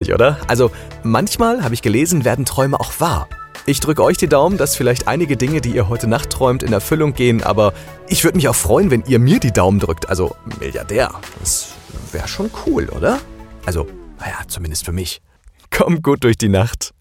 lustig, oder? Also, manchmal, habe ich gelesen, werden Träume auch wahr. Ich drücke euch die Daumen, dass vielleicht einige Dinge, die ihr heute Nacht träumt, in Erfüllung gehen, aber ich würde mich auch freuen, wenn ihr mir die Daumen drückt. Also, Milliardär. Das wäre schon cool, oder? Also, naja, zumindest für mich. Kommt gut durch die Nacht.